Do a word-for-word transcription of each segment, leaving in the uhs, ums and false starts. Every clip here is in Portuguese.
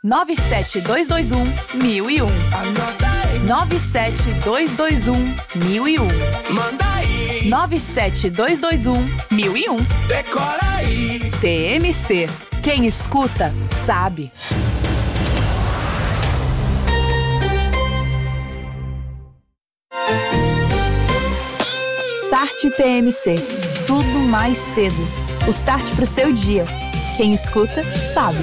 nove sete dois dois um, mil e um. nove sete dois dois um, mil e um. Manda aí. nove sete dois dois um, mil e um. Decora aí. T M C. Quem escuta, sabe. Start T M C. Tudo mais cedo. O start pro seu dia. Quem escuta, sabe.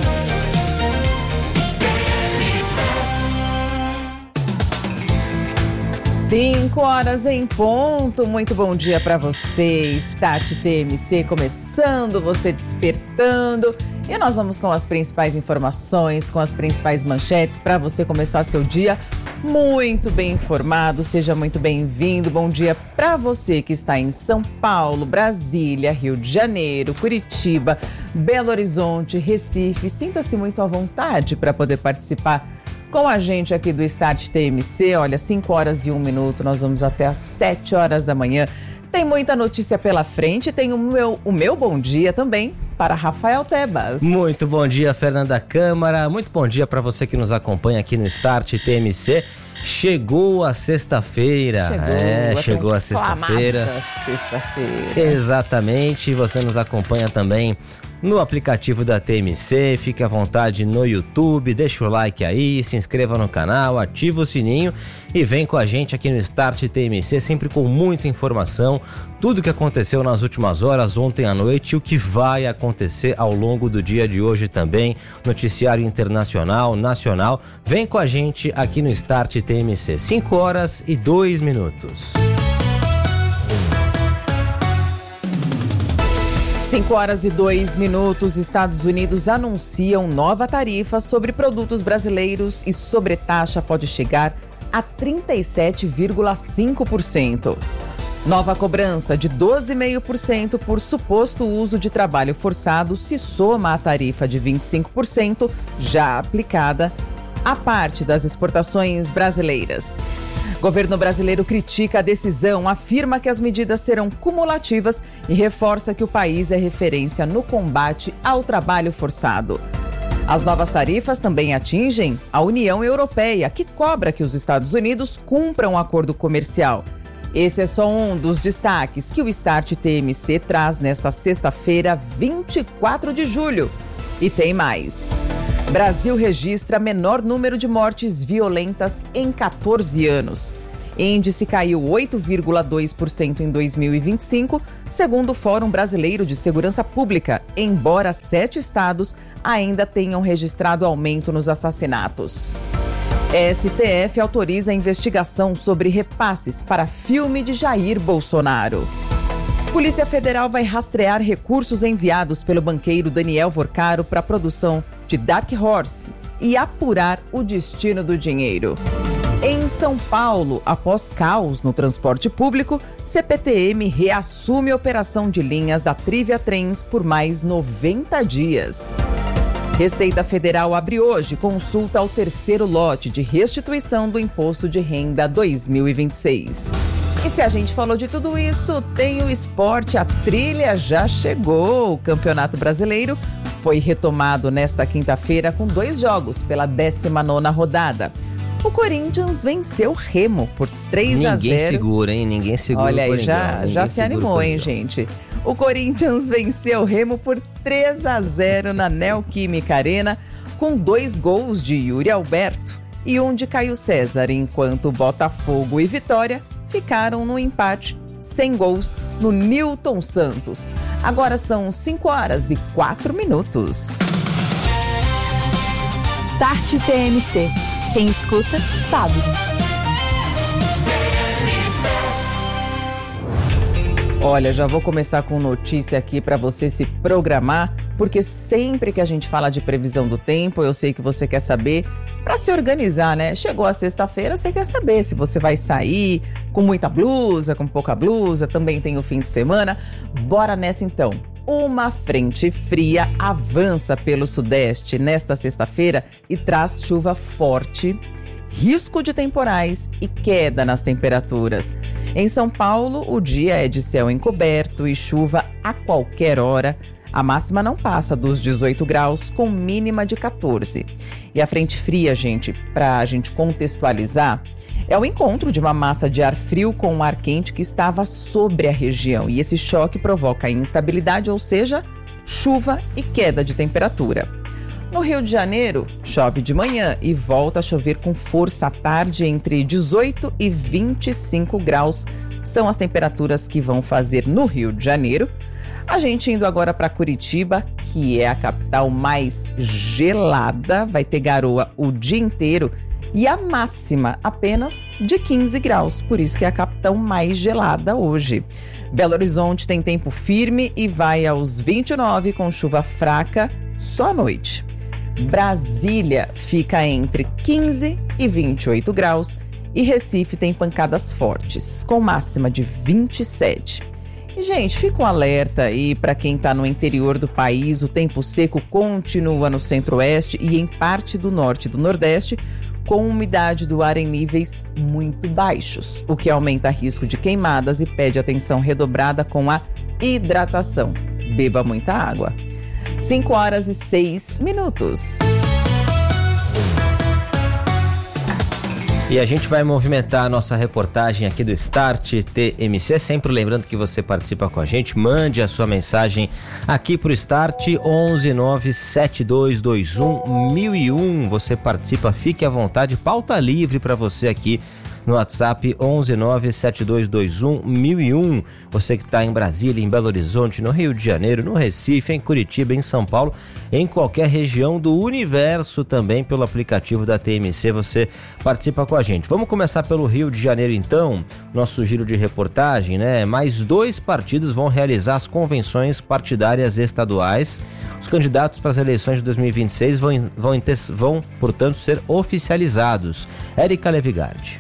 Cinco horas em ponto, muito bom dia para você, Start T M C começando, você despertando, e nós vamos com as principais informações, com as principais manchetes para você começar seu dia muito bem informado. Seja muito bem-vindo, bom dia para você que está em São Paulo, Brasília, Rio de Janeiro, Curitiba, Belo Horizonte, Recife. Sinta-se muito à vontade para poder participar com a gente aqui do Start T M C. Olha, cinco horas e um minuto, nós vamos até às sete horas da manhã. Tem muita notícia pela frente, tem o meu, o meu bom dia também para Rafael Tebas. Muito bom dia, Fernanda Câmara. Muito bom dia para você que nos acompanha aqui no Start T M C. Chegou a sexta-feira. Chegou, é, chegou a sexta-feira. Sexta-feira. Exatamente. Você nos acompanha também no aplicativo da T M C, fique à vontade no YouTube, deixa o like aí, se inscreva no canal, ativa o sininho e vem com a gente aqui no Start T M C, sempre com muita informação, tudo o que aconteceu nas últimas horas, ontem à noite e o que vai acontecer ao longo do dia de hoje também, noticiário internacional, nacional. Vem com a gente aqui no Start T M C, cinco horas e dois minutos. cinco horas e dois minutos, Estados Unidos anunciam nova tarifa sobre produtos brasileiros e sobretaxa pode chegar a trinta e sete vírgula cinco por cento. Nova cobrança de doze vírgula cinco por cento por suposto uso de trabalho forçado se soma à tarifa de vinte e cinco por cento já aplicada à parte das exportações brasileiras. Governo brasileiro critica a decisão, afirma que as medidas serão cumulativas e reforça que o país é referência no combate ao trabalho forçado. As novas tarifas também atingem a União Europeia, que cobra que os Estados Unidos cumpram o acordo comercial. Esse é só um dos destaques que o Start T M C traz nesta sexta-feira, vinte e quatro de julho. E tem mais. Brasil registra menor número de mortes violentas em quatorze anos. Índice caiu oito vírgula dois por cento em dois mil e vinte e cinco, segundo o Fórum Brasileiro de Segurança Pública, embora sete estados ainda tenham registrado aumento nos assassinatos. S T F autoriza a investigação sobre repasses para filme de Jair Bolsonaro. Polícia Federal vai rastrear recursos enviados pelo banqueiro Daniel Vorcaro para a produção de Dark Horse e apurar o destino do dinheiro. Em São Paulo, após caos no transporte público, C P T M reassume a operação de linhas da Trivia Trens por mais noventa dias. Receita Federal abre hoje consulta ao terceiro lote de restituição do Imposto de Renda dois mil e vinte e seis. E se a gente falou de tudo isso, tem o esporte, a trilha já chegou. O Campeonato Brasileiro foi retomado nesta quinta-feira com dois jogos pela décima nona rodada. O Corinthians venceu o Remo por três a zero. Ninguém segura, hein? Ninguém segura. Olha aí, já, Ninguém já se animou, hein, Coringão. gente? O Corinthians venceu o Remo por três a zero na Neoquímica Arena, com dois gols de Yuri Alberto e um de Caio César, enquanto Botafogo e Vitória ficaram no empate sem gols no Newton Santos. Agora são cinco horas e quatro minutos. Start T M C. Quem escuta, sabe. Olha, já vou começar com notícia aqui para você se programar, porque sempre que a gente fala de previsão do tempo, eu sei que você quer saber para se organizar, né? Chegou a sexta-feira, você quer saber se você vai sair com muita blusa, com pouca blusa, também tem o fim de semana. Bora nessa então. Uma frente fria avança pelo sudeste nesta sexta-feira e traz chuva forte, risco de temporais e queda nas temperaturas. Em São Paulo, o dia é de céu encoberto e chuva a qualquer hora. A máxima não passa dos dezoito graus, com mínima de quatorze. E a frente fria, gente, para a gente contextualizar, é o encontro de uma massa de ar frio com um ar quente que estava sobre a região. E esse choque provoca instabilidade, ou seja, chuva e queda de temperatura. No Rio de Janeiro, chove de manhã e volta a chover com força à tarde entre dezoito e vinte e cinco graus. São as temperaturas que vão fazer no Rio de Janeiro. A gente indo agora para Curitiba, que é a capital mais gelada, vai ter garoa o dia inteiro e a máxima apenas de quinze graus, por isso que é a capital mais gelada hoje. Belo Horizonte tem tempo firme e vai aos vinte e nove com chuva fraca só à noite. Brasília fica entre quinze e vinte e oito graus e Recife tem pancadas fortes, com máxima de vinte e sete. E, gente, fica um alerta aí para quem está no interior do país. O tempo seco continua no centro-oeste e em parte do norte e do nordeste, com umidade do ar em níveis muito baixos, o que aumenta o risco de queimadas e pede atenção redobrada com a hidratação. Beba muita água. cinco horas e seis minutos. E a gente vai movimentar a nossa reportagem aqui do Start T M C, sempre lembrando que você participa com a gente, mande a sua mensagem aqui pro Start onze nove sete dois dois um mil e um, você participa, fique à vontade, pauta livre para você aqui no WhatsApp onze nove sete dois dois um mil e um. Você que está em Brasília, em Belo Horizonte, no Rio de Janeiro, no Recife, em Curitiba, em São Paulo, em qualquer região do universo também pelo aplicativo da T M C, você participa com a gente. Vamos começar pelo Rio de Janeiro então, nosso giro de reportagem, né? Mais dois partidos vão realizar as convenções partidárias estaduais. Os candidatos para as eleições de dois mil e vinte e seis vão, vão, vão portanto, ser oficializados. Érica Levigardi.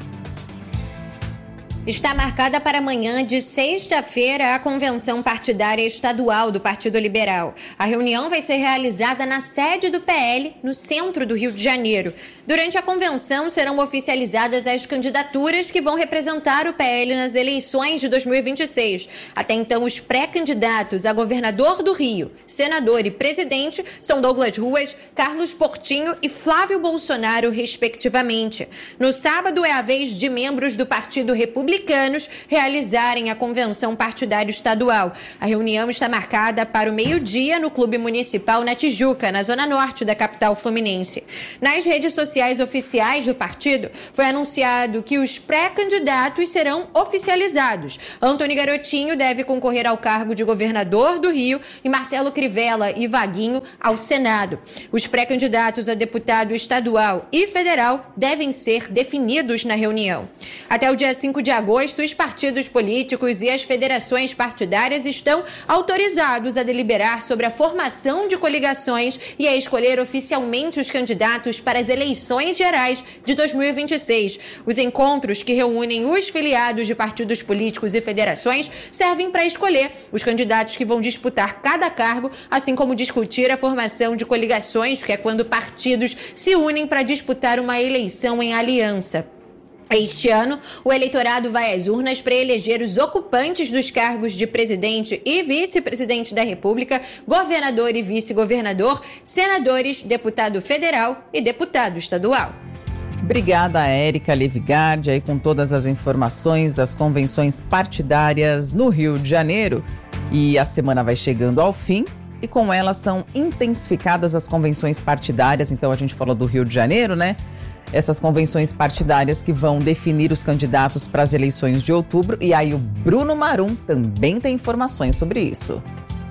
Está marcada para amanhã de sexta-feira a convenção partidária estadual do Partido Liberal. A reunião vai ser realizada na sede do P L, no centro do Rio de Janeiro. Durante a convenção serão oficializadas as candidaturas que vão representar o P L nas eleições de dois mil e vinte e seis. Até então, os pré-candidatos a governador do Rio, senador e presidente são Douglas Ruas, Carlos Portinho e Flávio Bolsonaro, respectivamente. No sábado é a vez de membros do Partido Republicano realizarem a convenção partidária estadual. A reunião está marcada para o meio-dia no Clube Municipal na Tijuca, na zona norte da capital fluminense. Nas redes sociais oficiais do partido, foi anunciado que os pré-candidatos serão oficializados. Antony Garotinho deve concorrer ao cargo de governador do Rio e Marcelo Crivella e Vaguinho ao Senado. Os pré-candidatos a deputado estadual e federal devem ser definidos na reunião. Até o dia cinco de agosto, os partidos políticos e as federações partidárias estão autorizados a deliberar sobre a formação de coligações e a escolher oficialmente os candidatos para as eleições gerais de dois mil e vinte e seis. Os encontros que reúnem os filiados de partidos políticos e federações servem para escolher os candidatos que vão disputar cada cargo, assim como discutir a formação de coligações, que é quando partidos se unem para disputar uma eleição em aliança. Este ano, o eleitorado vai às urnas para eleger os ocupantes dos cargos de presidente e vice-presidente da República, governador e vice-governador, senadores, deputado federal e deputado estadual. Obrigada, Érica Levigardi, aí com todas as informações das convenções partidárias no Rio de Janeiro. E a semana vai chegando ao fim e com ela são intensificadas as convenções partidárias. Então a gente falou do Rio de Janeiro, né? Essas convenções partidárias que vão definir os candidatos para as eleições de outubro. E aí o Bruno Marum também tem informações sobre isso.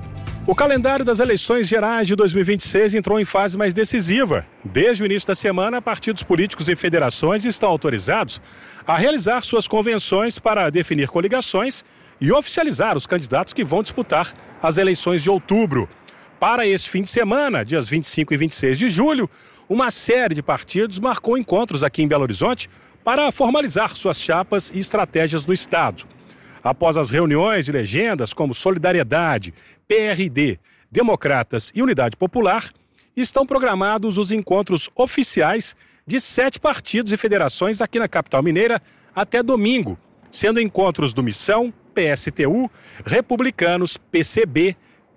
O calendário das eleições gerais de dois mil e vinte e seis entrou em fase mais decisiva. Desde o início da semana, partidos políticos e federações estão autorizados a realizar suas convenções para definir coligações e oficializar os candidatos que vão disputar as eleições de outubro. Para esse fim de semana, dias vinte e cinco e vinte e seis de julho, uma série de partidos marcou encontros aqui em Belo Horizonte para formalizar suas chapas e estratégias no estado. Após as reuniões de legendas como Solidariedade, P R D, Democratas e Unidade Popular, estão programados os encontros oficiais de sete partidos e federações aqui na capital mineira até domingo, sendo encontros do Missão, P S T U, Republicanos, P C B,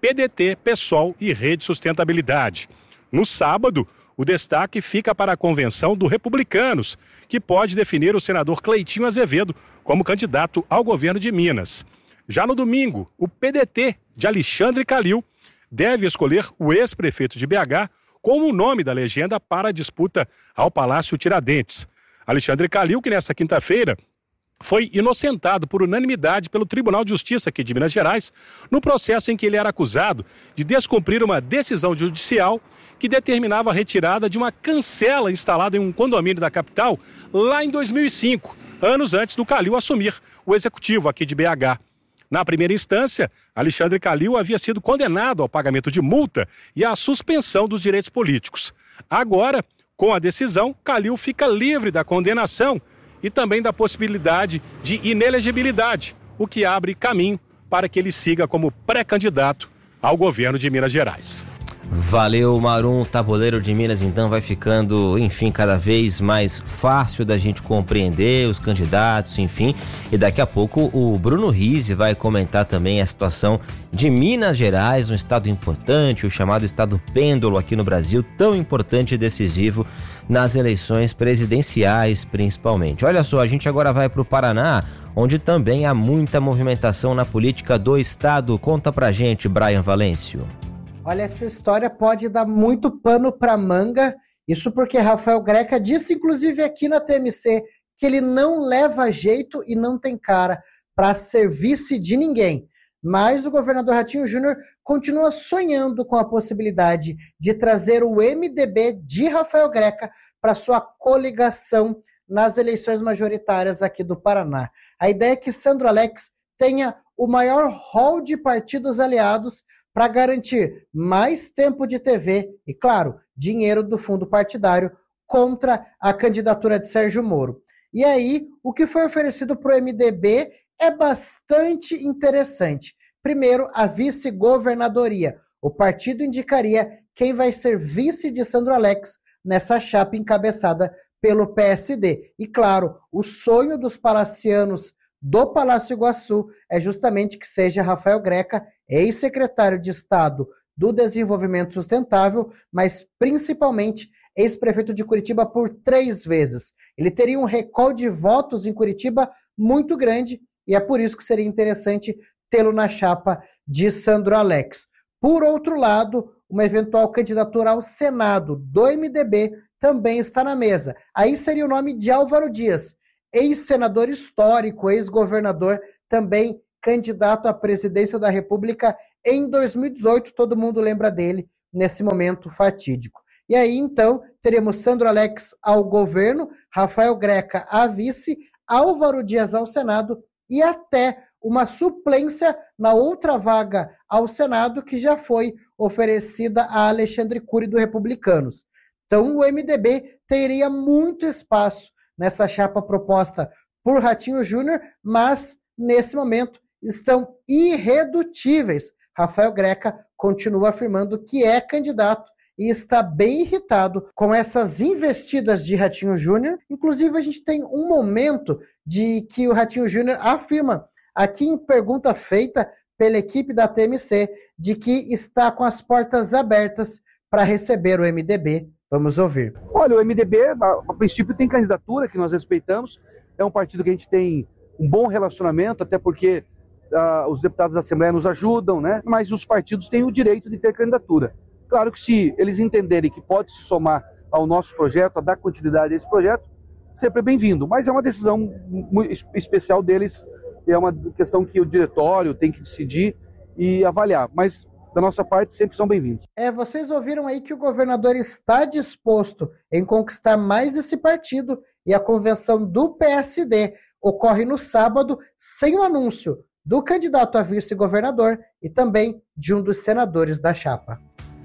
P D T, PSOL e Rede Sustentabilidade. No sábado, o destaque fica para a convenção do Republicanos, que pode definir o senador Cleitinho Azevedo como candidato ao governo de Minas. Já no domingo, o P D T de Alexandre Calil deve escolher o ex-prefeito de B H como o nome da legenda para a disputa ao Palácio Tiradentes. Alexandre Calil, que nesta quinta-feira foi inocentado por unanimidade pelo Tribunal de Justiça aqui de Minas Gerais, no processo em que ele era acusado de descumprir uma decisão judicial que determinava a retirada de uma cancela instalada em um condomínio da capital lá em dois mil e cinco, anos antes do Calil assumir o executivo aqui de B H. Na primeira instância, Alexandre Calil havia sido condenado ao pagamento de multa e à suspensão dos direitos políticos. Agora, com a decisão, Calil fica livre da condenação e também da possibilidade de inelegibilidade, o que abre caminho para que ele siga como pré-candidato ao governo de Minas Gerais. Valeu, Marum. O Tabuleiro de Minas, então, vai ficando, enfim, cada vez mais fácil da gente compreender os candidatos, enfim. E daqui a pouco o Bruno Rizzi vai comentar também a situação de Minas Gerais, um estado importante, o chamado estado pêndulo aqui no Brasil, tão importante e decisivo nas eleições presidenciais, principalmente. Olha só, a gente agora vai para o Paraná, onde também há muita movimentação na política do estado. Conta pra gente, Brian Valêncio. Olha, essa história pode dar muito pano para manga, isso porque Rafael Greca disse, inclusive aqui na T M C, que ele não leva jeito e não tem cara para ser vice de ninguém. Mas o governador Ratinho Júnior continua sonhando com a possibilidade de trazer o M D B de Rafael Greca para sua coligação nas eleições majoritárias aqui do Paraná. A ideia é que Sandro Alex tenha o maior hall de partidos aliados para garantir mais tempo de T V e, claro, dinheiro do fundo partidário contra a candidatura de Sérgio Moro. E aí, o que foi oferecido para o M D B é bastante interessante. Primeiro, a vice-governadoria. O partido indicaria quem vai ser vice de Sandro Alex nessa chapa encabeçada pelo P S D. E, claro, o sonho dos palacianos do Palácio Iguaçu é justamente que seja Rafael Greca, ex-secretário de Estado do Desenvolvimento Sustentável, mas principalmente ex-prefeito de Curitiba por três vezes. Ele teria um recall de votos em Curitiba muito grande e é por isso que seria interessante tê-lo na chapa de Sandro Alex. Por outro lado, uma eventual candidatura ao Senado do M D B também está na mesa. Aí seria o nome de Álvaro Dias, ex-senador histórico, ex-governador, também candidato à presidência da República em dois mil e dezoito, todo mundo lembra dele nesse momento fatídico. E aí, então, teremos Sandro Alex ao governo, Rafael Greca a vice, Álvaro Dias ao Senado e até uma suplência na outra vaga ao Senado que já foi oferecida a Alexandre Cury do Republicanos. Então, o M D B teria muito espaço nessa chapa proposta por Ratinho Júnior, mas, nesse momento, estão irredutíveis. Rafael Greca continua afirmando que é candidato e está bem irritado com essas investidas de Ratinho Júnior. Inclusive, a gente tem um momento de que o Ratinho Júnior afirma, aqui em pergunta feita pela equipe da T M C, de que está com as portas abertas para receber o M D B. Vamos ouvir. Olha, o M D B, a, a princípio, tem candidatura que nós respeitamos. É um partido que a gente tem um bom relacionamento, até porque uh, os deputados da Assembleia nos ajudam, né? Mas os partidos têm o direito de ter candidatura. Claro que se eles entenderem que pode se somar ao nosso projeto, a dar continuidade a esse projeto, sempre é bem-vindo. Mas é uma decisão muito especial deles, é uma questão que o diretório tem que decidir e avaliar. Mas da nossa parte, sempre são bem-vindos. É, vocês ouviram aí que o governador está disposto em conquistar mais esse partido e a convenção do P S D ocorre no sábado sem o anúncio do candidato a vice-governador e também de um dos senadores da chapa.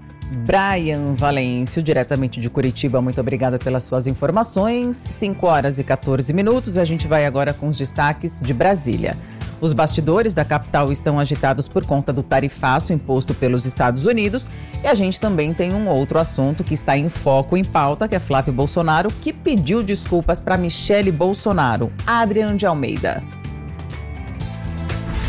Brian Valêncio, diretamente de Curitiba, muito obrigada pelas suas informações. cinco horas e quatorze minutos, a gente vai agora com os destaques de Brasília. Os bastidores da capital estão agitados por conta do tarifaço imposto pelos Estados Unidos e a gente também tem um outro assunto que está em foco, em pauta, que é Flávio Bolsonaro, que pediu desculpas para Michele Bolsonaro. Adriano de Almeida.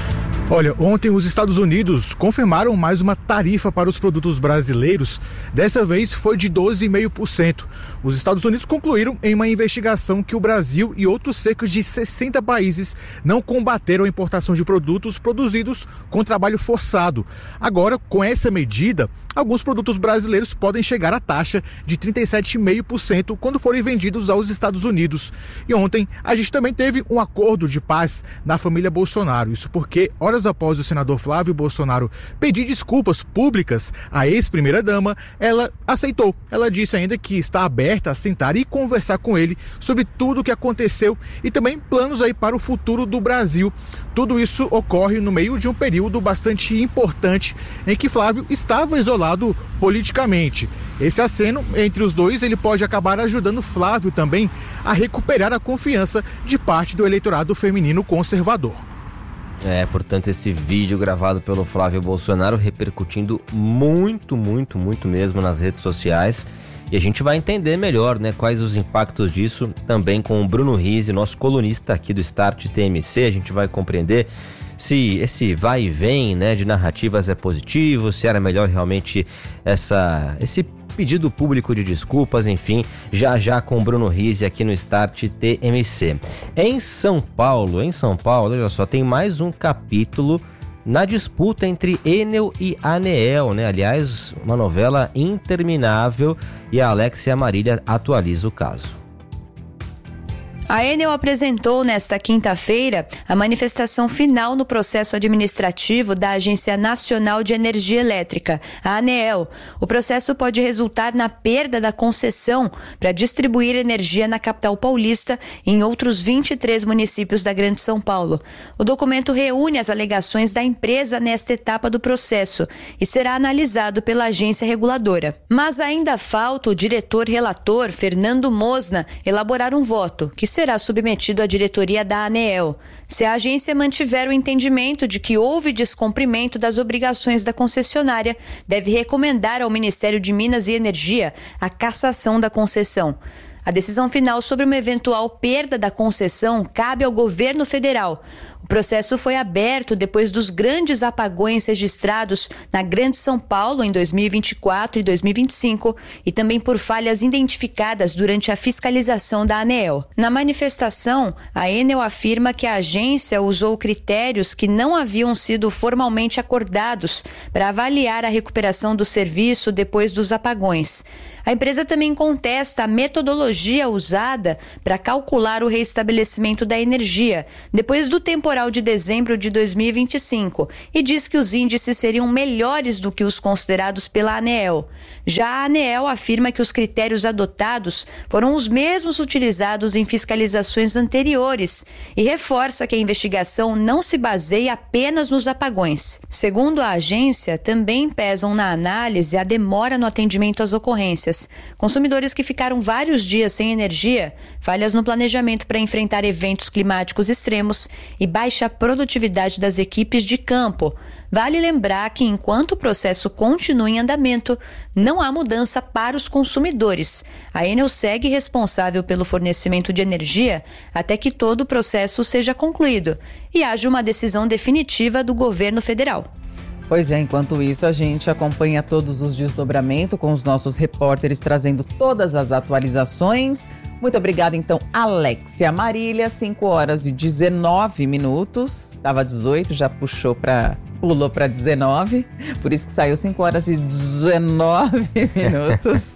Olha, ontem os Estados Unidos confirmaram mais uma tarifa para os produtos brasileiros. Dessa vez foi de doze vírgula cinco por cento. Os Estados Unidos concluíram em uma investigação que o Brasil e outros cerca de sessenta países não combateram a importação de produtos produzidos com trabalho forçado. Agora, com essa medida, alguns produtos brasileiros podem chegar à taxa de trinta e sete vírgula cinco por cento quando forem vendidos aos Estados Unidos. E ontem a gente também teve um acordo de paz na família Bolsonaro. Isso porque, horas após o senador Flávio Bolsonaro pedir desculpas públicas à ex-primeira-dama, ela aceitou. Ela disse ainda que está aberta a sentar e conversar com ele sobre tudo o que aconteceu e também planos aí para o futuro do Brasil. Tudo isso ocorre no meio de um período bastante importante em que Flávio estava isolado politicamente. Esse aceno entre os dois ele pode acabar ajudando Flávio também a recuperar a confiança de parte do eleitorado feminino conservador. É, portanto, esse vídeo gravado pelo Flávio Bolsonaro repercutindo muito, muito, muito mesmo nas redes sociais. E a gente vai entender melhor, né, quais os impactos disso também com o Bruno Rizzi, nosso colunista aqui do Start T M C. A gente vai compreender se esse vai e vem, né, de narrativas é positivo, se era melhor realmente essa, esse pedido público de desculpas, enfim, já já com o Bruno Rizzi aqui no Start T M C. Em São Paulo, em São Paulo, olha só, tem mais um capítulo na disputa entre Enel e Aneel, né? Aliás, uma novela interminável, e a Alexia Marília atualiza o caso. A Enel apresentou nesta quinta-feira a manifestação final no processo administrativo da Agência Nacional de Energia Elétrica, a ANEEL. O processo pode resultar na perda da concessão para distribuir energia na capital paulista e em outros vinte e três municípios da Grande São Paulo. O documento reúne as alegações da empresa nesta etapa do processo e será analisado pela agência reguladora. Mas ainda falta o diretor relator, Fernando Mosna, elaborar um voto, que será submetido à diretoria da ANEEL. Se a agência mantiver o entendimento de que houve descumprimento das obrigações da concessionária, deve recomendar ao Ministério de Minas e Energia a cassação da concessão. A decisão final sobre uma eventual perda da concessão cabe ao governo federal. O processo foi aberto depois dos grandes apagões registrados na Grande São Paulo em dois mil e vinte e quatro e dois mil e vinte e cinco e também por falhas identificadas durante a fiscalização da ANEEL. Na manifestação, a Enel afirma que a agência usou critérios que não haviam sido formalmente acordados para avaliar a recuperação do serviço depois dos apagões. A empresa também contesta a metodologia usada para calcular o restabelecimento da energia depois do temporal de dezembro de dois mil e vinte e cinco e diz que os índices seriam melhores do que os considerados pela ANEEL. Já a ANEEL afirma que os critérios adotados foram os mesmos utilizados em fiscalizações anteriores e reforça que a investigação não se baseia apenas nos apagões. Segundo a agência, também pesam na análise a demora no atendimento às ocorrências. Consumidores que ficaram vários dias sem energia, falhas no planejamento para enfrentar eventos climáticos extremos e baixa produtividade das equipes de campo. Vale lembrar que, enquanto o processo continua em andamento, não há mudança para os consumidores. A Enel segue responsável pelo fornecimento de energia até que todo o processo seja concluído e haja uma decisão definitiva do governo federal. Pois é, enquanto isso a gente acompanha todos os desdobramentos com os nossos repórteres trazendo todas as atualizações. Muito obrigada então, Alexia Marília, cinco horas e dezenove minutos. Tava dezoito, já puxou para pulou para dezenove, por isso que saiu cinco horas e dezenove minutos.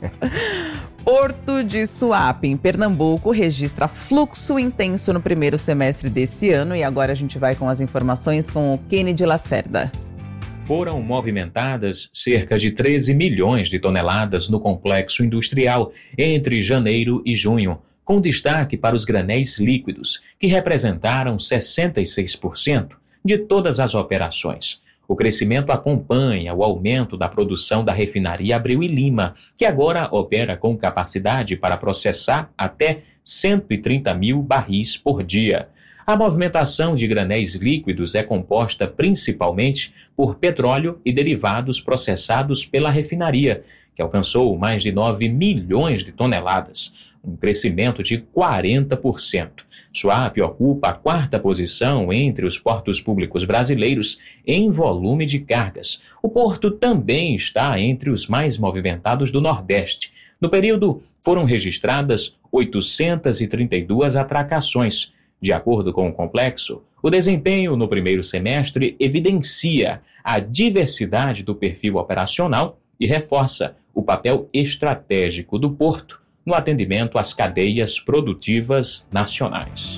Porto de Suape, em Pernambuco, registra fluxo intenso no primeiro semestre desse ano e agora a gente vai com as informações com o Kennedy Lacerda. Foram movimentadas cerca de treze milhões de toneladas no complexo industrial entre janeiro e junho, com destaque para os granéis líquidos, que representaram sessenta e seis por cento de todas as operações. O crescimento acompanha o aumento da produção da refinaria Abreu e Lima, que agora opera com capacidade para processar até cento e trinta mil barris por dia. A movimentação de granéis líquidos é composta principalmente por petróleo e derivados processados pela refinaria, que alcançou mais de nove milhões de toneladas, um crescimento de quarenta por cento. Suape ocupa a quarta posição entre os portos públicos brasileiros em volume de cargas. O porto também está entre os mais movimentados do Nordeste. No período, foram registradas oitocentas e trinta e duas atracações. De acordo com o complexo, o desempenho no primeiro semestre evidencia a diversidade do perfil operacional e reforça o papel estratégico do porto no atendimento às cadeias produtivas nacionais.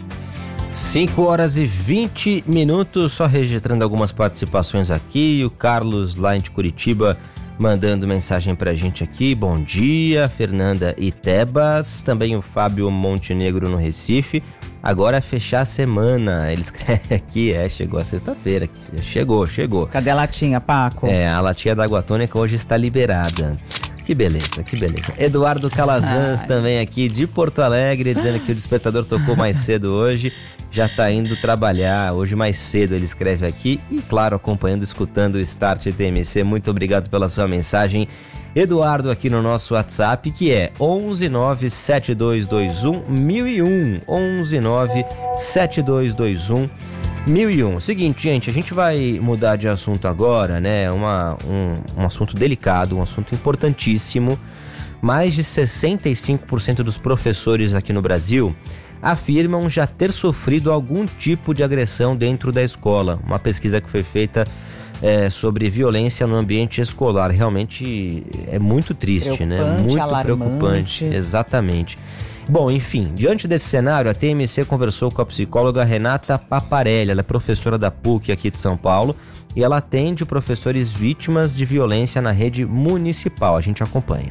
cinco horas e vinte minutos, só registrando algumas participações aqui. O Carlos, lá de Curitiba, mandando mensagem pra gente aqui. Bom dia, Fernanda e Tebas. Também o Fábio Montenegro no Recife. Agora é fechar a semana. Ele escreve aqui, é, chegou a sexta-feira. Chegou, chegou. Cadê a latinha, Paco? É, a latinha da água tônica hoje está liberada. Que beleza, que beleza. Eduardo Calazans Ai. também aqui de Porto Alegre, dizendo que o despertador tocou mais cedo hoje, já está indo trabalhar hoje mais cedo, ele escreve aqui. E claro, acompanhando, escutando o Start T M C. Muito obrigado pela sua mensagem, Eduardo, aqui no nosso WhatsApp, que é onze nove sete dois dois um mil e um, onze nove sete dois dois um mil e um. Seguinte, gente, a gente vai mudar de assunto agora, né? Uma, um, um assunto delicado, um assunto importantíssimo. Mais de sessenta e cinco por cento dos professores aqui no Brasil afirmam já ter sofrido algum tipo de agressão dentro da escola. Uma pesquisa que foi feita é, sobre violência no ambiente escolar. Realmente é muito triste, né? Muito alarmante. Preocupante. Exatamente. Bom, enfim, diante desse cenário, a T M C conversou com a psicóloga Renata Paparelli. Ela é professora da P U C aqui de São Paulo e ela atende professores vítimas de violência na rede municipal. A gente acompanha.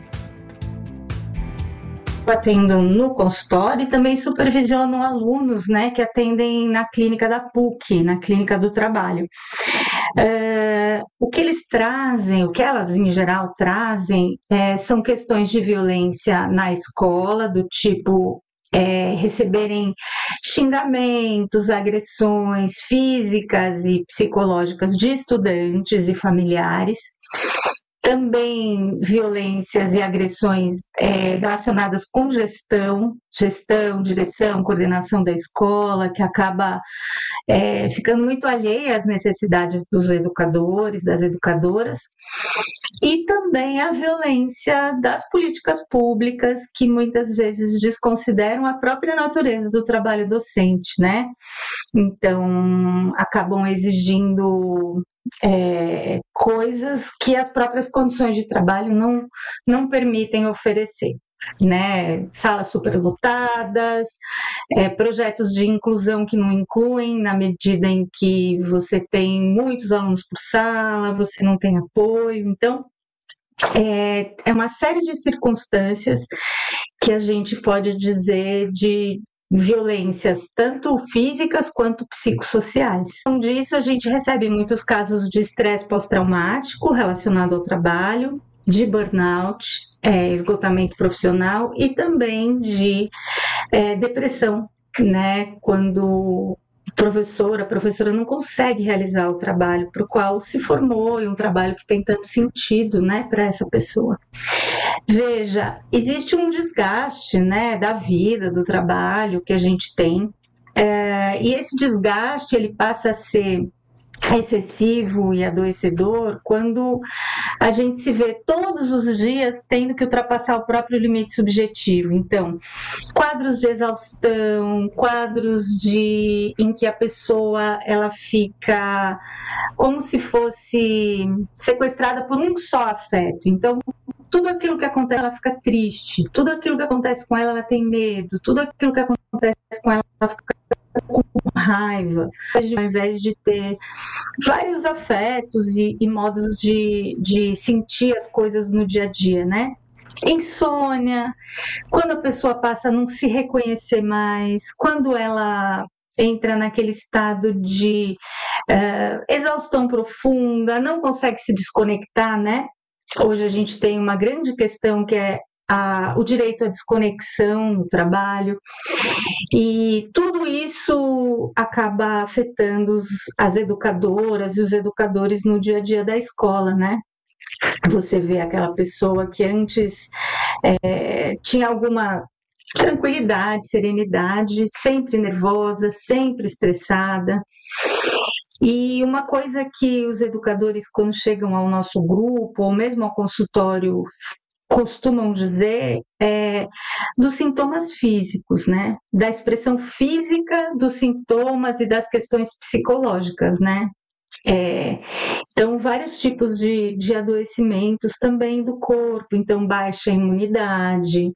Atendo no consultório e também supervisiono alunos, né, que atendem na clínica da P U C, na clínica do trabalho. É, o que eles trazem, o que elas em geral trazem, é, são questões de violência na escola, do tipo é, receberem xingamentos, agressões físicas e psicológicas de estudantes e familiares. Também violências e agressões é, relacionadas com gestão, gestão, direção, coordenação da escola, que acaba é, ficando muito alheia às necessidades dos educadores, das educadoras. E também a violência das políticas públicas, que muitas vezes desconsideram a própria natureza do trabalho docente, né? Então, acabam exigindo É, coisas que as próprias condições de trabalho não, não permitem oferecer, né? Salas superlotadas, é, projetos de inclusão que não incluem na medida em que você tem muitos alunos por sala, você não tem apoio. Então, é, é uma série de circunstâncias que a gente pode dizer de violências tanto físicas quanto psicossociais. Então, disso a gente recebe muitos casos de estresse pós-traumático relacionado ao trabalho, de burnout, é, esgotamento profissional e também de é, depressão, né? Quando o professor, a professora não consegue realizar o trabalho para o qual se formou e um trabalho que tem tanto sentido, né, para essa pessoa. Veja, existe um desgaste, né, da vida, do trabalho que a gente tem, é, e esse desgaste ele passa a ser excessivo e adoecedor quando a gente se vê todos os dias tendo que ultrapassar o próprio limite subjetivo. Então, quadros de exaustão, quadros de em que a pessoa ela fica como se fosse sequestrada por um só afeto. Então, tudo aquilo que acontece, ela fica triste, tudo aquilo que acontece com ela, ela tem medo, tudo aquilo que acontece com ela, ela fica com raiva, ao invés de ter vários afetos e, e modos de, de sentir as coisas no dia a dia, né? Insônia, quando a pessoa passa a não se reconhecer mais, quando ela entra naquele estado de uh, exaustão profunda, não consegue se desconectar, né? Hoje a gente tem uma grande questão que é A, o direito à desconexão no trabalho, e tudo isso acaba afetando os, as educadoras e os educadores no dia a dia da escola, né? Você vê aquela pessoa que antes é, tinha alguma tranquilidade, serenidade, sempre nervosa, sempre estressada. E uma coisa que os educadores, quando chegam ao nosso grupo, ou mesmo ao consultório, costumam dizer é, dos sintomas físicos, né? Da expressão física dos sintomas e das questões psicológicas, né? É, então, vários tipos de, de adoecimentos também do corpo, então baixa imunidade,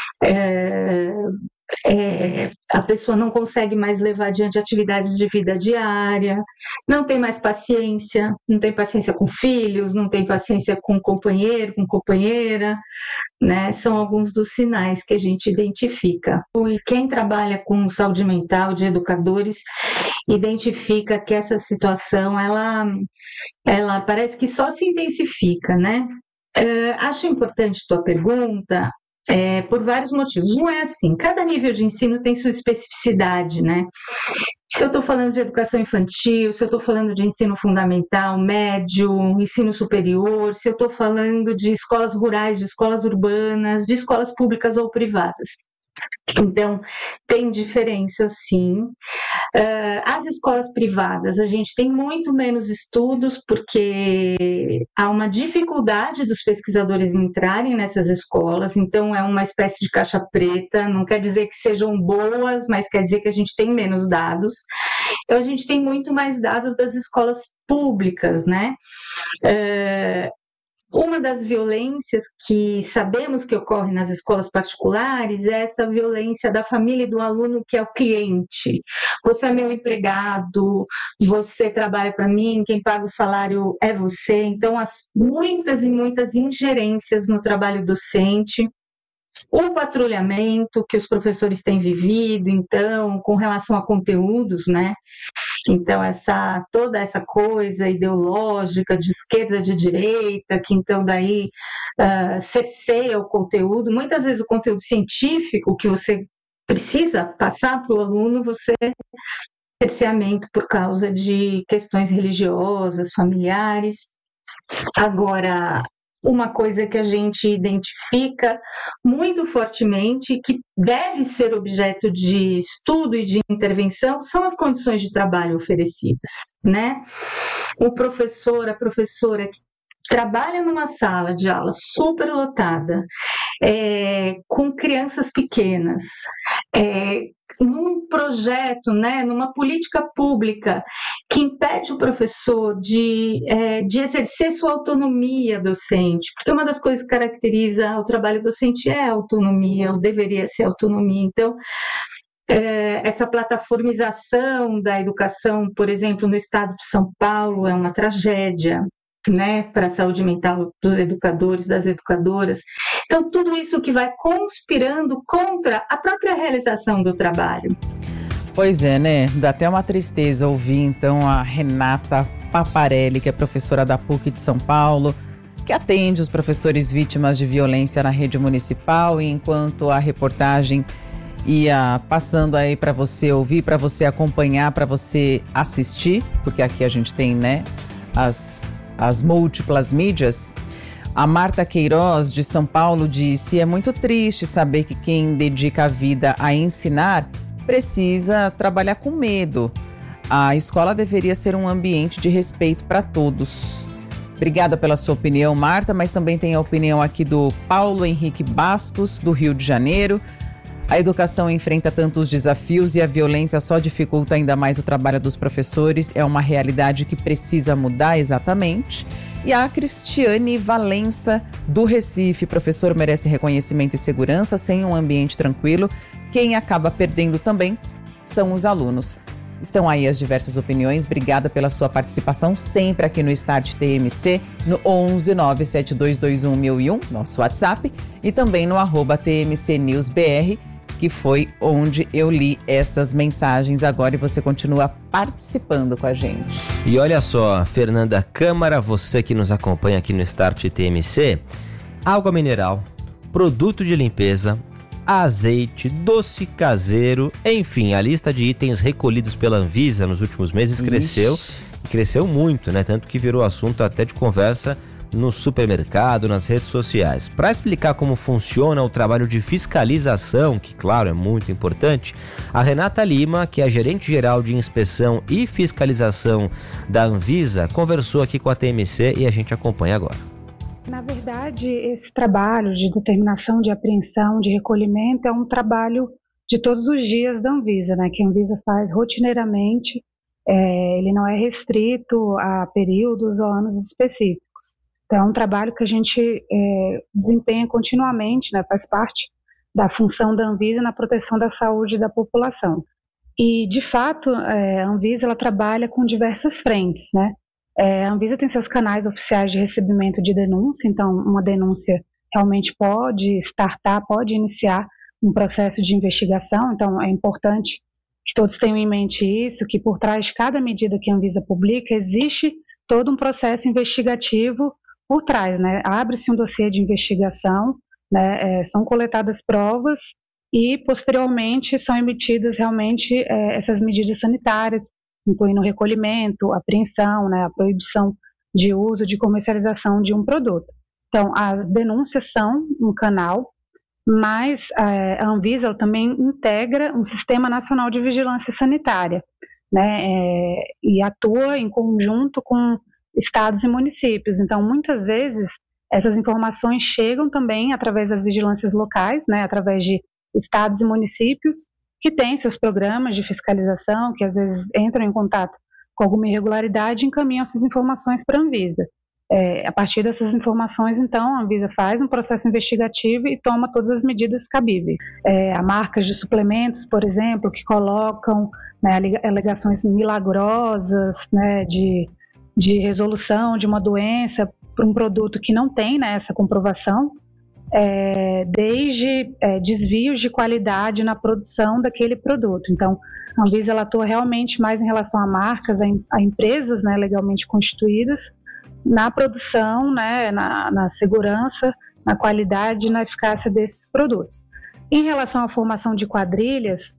é, é, a pessoa não consegue mais levar adiante atividades de vida diária, não tem mais paciência, não tem paciência com filhos, não tem paciência com companheiro, com companheira, né? São alguns dos sinais que a gente identifica. E quem trabalha com saúde mental de educadores identifica que essa situação, ela, ela parece que só se intensifica, né? É, acho importante tua pergunta, É, por vários motivos. Um é assim, cada nível de ensino tem sua especificidade, né? Se eu estou falando de educação infantil, se eu estou falando de ensino fundamental, médio, ensino superior, se eu estou falando de escolas rurais, de escolas urbanas, de escolas públicas ou privadas. Então, tem diferença, sim. Uh, as escolas privadas, a gente tem muito menos estudos, porque há uma dificuldade dos pesquisadores entrarem nessas escolas, então é uma espécie de caixa preta, não quer dizer que sejam boas, mas quer dizer que a gente tem menos dados. Então, a gente tem muito mais dados das escolas públicas, né? Uh, Uma das violências que sabemos que ocorre nas escolas particulares é essa violência da família e do aluno, que é o cliente. Você é meu empregado, você trabalha para mim, quem paga o salário é você. Então, as muitas e muitas ingerências no trabalho docente. O patrulhamento que os professores têm vivido, então, com relação a conteúdos, né? Então, essa, toda essa coisa ideológica de esquerda, de direita, que então daí uh, cerceia o conteúdo. Muitas vezes o conteúdo científico que você precisa passar para o aluno, você cerceamento por causa de questões religiosas, familiares. Agora, uma coisa que a gente identifica muito fortemente, que deve ser objeto de estudo e de intervenção, são as condições de trabalho oferecidas, né? O professor, a professora que trabalha numa sala de aula super lotada, é, com crianças pequenas, é, num projeto, né, numa política pública que impede o professor de, é, de exercer sua autonomia docente, porque uma das coisas que caracteriza o trabalho docente é a autonomia, ou deveria ser autonomia. Então, é, essa plataformização da educação, por exemplo, no estado de São Paulo, é uma tragédia, né, para a saúde mental dos educadores, das educadoras. Então, tudo isso que vai conspirando contra a própria realização do trabalho. Pois é, né? Dá até uma tristeza ouvir, então, a Renata Paparelli, que é professora da P U C de São Paulo, que atende os professores vítimas de violência na rede municipal, e enquanto a reportagem ia passando aí para você ouvir, para você acompanhar, para você assistir, porque aqui a gente tem, né, as... as múltiplas mídias, a Marta Queiroz, de São Paulo, disse: é muito triste saber que quem dedica a vida a ensinar precisa trabalhar com medo. A escola deveria ser um ambiente de respeito para todos. Obrigada pela sua opinião, Marta, mas também tem a opinião aqui do Paulo Henrique Bastos, do Rio de Janeiro. A educação enfrenta tantos desafios e a violência só dificulta ainda mais o trabalho dos professores. É uma realidade que precisa mudar, exatamente. E a Cristiane Valença, do Recife: professor merece reconhecimento e segurança. Sem um ambiente tranquilo, quem acaba perdendo também são os alunos. Estão aí as diversas opiniões. Obrigada pela sua participação, sempre aqui no Start T M C, no onze nove sete dois dois um mil e um, nosso WhatsApp, e também no arroba T M C News B R, que foi onde eu li estas mensagens agora, e você continua participando com a gente. E olha só, Fernanda Câmara, você que nos acompanha aqui no Start T M C, água mineral, produto de limpeza, azeite, doce caseiro, enfim, a lista de itens recolhidos pela Anvisa nos últimos meses cresceu, e cresceu muito, né? Tanto que virou assunto até de conversa no supermercado, nas redes sociais. Para explicar como funciona o trabalho de fiscalização, que claro é muito importante, a Renata Lima, que é gerente geral de inspeção e fiscalização da Anvisa, conversou aqui com a T M C e a gente acompanha agora. Na verdade, esse trabalho de determinação, de apreensão, de recolhimento é um trabalho de todos os dias da Anvisa, né, que a Anvisa faz rotineiramente. É, ele não é restrito a períodos ou anos específicos. Então, é um trabalho que a gente é, desempenha continuamente, né, faz parte da função da Anvisa na proteção da saúde da população. E, de fato, é, a Anvisa ela trabalha com diversas frentes, né? É, a Anvisa tem seus canais oficiais de recebimento de denúncia, então uma denúncia realmente pode startar, pode iniciar um processo de investigação, então é importante que todos tenham em mente isso, que por trás de cada medida que a Anvisa publica existe todo um processo investigativo por trás, né? Abre-se um dossiê de investigação, né? É, são coletadas provas e posteriormente são emitidas realmente é, essas medidas sanitárias, incluindo o recolhimento, a apreensão, né, a proibição de uso, de comercialização de um produto. Então, as denúncias são um canal, mas é, a Anvisa também integra um Sistema Nacional de Vigilância Sanitária, né, é, e atua em conjunto com estados e municípios. Então, muitas vezes, essas informações chegam também através das vigilâncias locais, né, através de estados e municípios, que têm seus programas de fiscalização, que às vezes entram em contato com alguma irregularidade e encaminham essas informações para a Anvisa. É, a partir dessas informações, então, a Anvisa faz um processo investigativo e toma todas as medidas cabíveis. É, há marcas de suplementos, por exemplo, que colocam, né, alegações milagrosas, né, de, de resolução de uma doença para um produto que não tem, né, essa comprovação. É, desde é, desvios de qualidade na produção daquele produto. Então, a Anvisa ela atua realmente mais em relação a marcas, a, a empresas, né, legalmente constituídas, na produção, né, na, na segurança, na qualidade e na eficácia desses produtos. Em relação à formação de quadrilhas,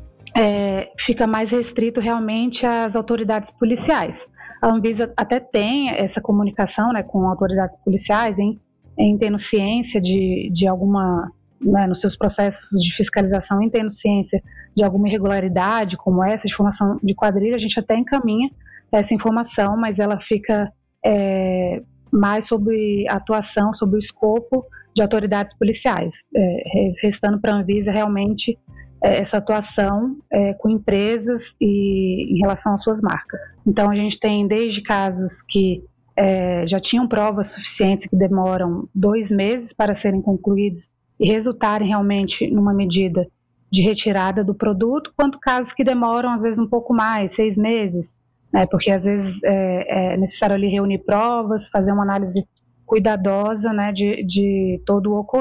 é, fica mais restrito realmente às autoridades policiais. A Anvisa até tem essa comunicação, né, com autoridades policiais em em tendo ciência de, de alguma, né, nos seus processos de fiscalização, em tendo ciência de alguma irregularidade, como essa, de formação de quadrilha, a gente até encaminha essa informação, mas ela fica é, mais sobre a atuação, sobre o escopo de autoridades policiais, é, restando para a Anvisa realmente é, essa atuação é, com empresas e em relação às suas marcas. Então, a gente tem desde casos que É, já tinham provas suficientes que demoram dois meses para serem concluídos e resultarem realmente numa medida de retirada do produto, quanto casos que demoram às vezes um pouco mais, seis meses, né, porque às vezes é, é necessário ali reunir provas, fazer uma análise cuidadosa, né, de, de todo o ocorrido.